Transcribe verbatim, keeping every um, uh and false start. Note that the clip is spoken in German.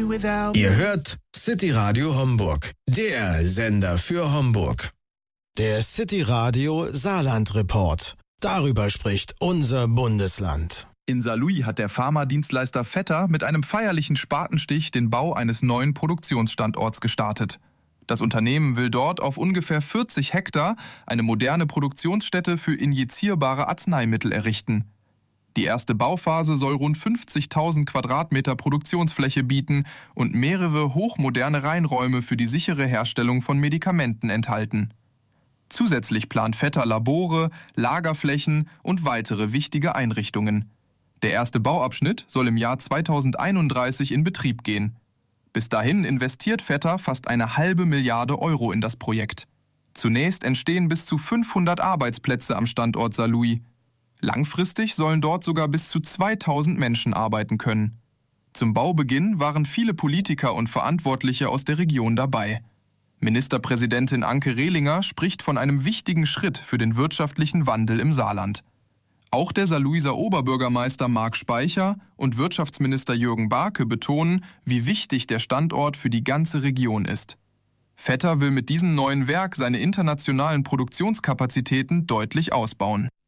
Ihr hört City Radio Homburg, der Sender für Homburg. Der City Radio Saarland Report. Darüber spricht unser Bundesland. In Saarlouis hat der Pharmadienstleister Vetter mit einem feierlichen Spatenstich den Bau eines neuen Produktionsstandorts gestartet. Das Unternehmen will dort auf ungefähr vierzig Hektar eine moderne Produktionsstätte für injizierbare Arzneimittel errichten. Die erste Bauphase soll rund fünfzigtausend Quadratmeter Produktionsfläche bieten und mehrere hochmoderne Reinräume für die sichere Herstellung von Medikamenten enthalten. Zusätzlich plant Vetter Labore, Lagerflächen und weitere wichtige Einrichtungen. Der erste Bauabschnitt soll im Jahr zweitausendeinunddreißig in Betrieb gehen. Bis dahin investiert Vetter fast eine halbe Milliarde Euro in das Projekt. Zunächst entstehen bis zu fünfhundert Arbeitsplätze am Standort Saarlouis. Langfristig sollen dort sogar bis zu zweitausend Menschen arbeiten können. Zum Baubeginn waren viele Politiker und Verantwortliche aus der Region dabei. Ministerpräsidentin Anke Rehlinger spricht von einem wichtigen Schritt für den wirtschaftlichen Wandel im Saarland. Auch der Saarlouiser Oberbürgermeister Marc Speicher und Wirtschaftsminister Jürgen Barke betonen, wie wichtig der Standort für die ganze Region ist. Vetter will mit diesem neuen Werk seine internationalen Produktionskapazitäten deutlich ausbauen.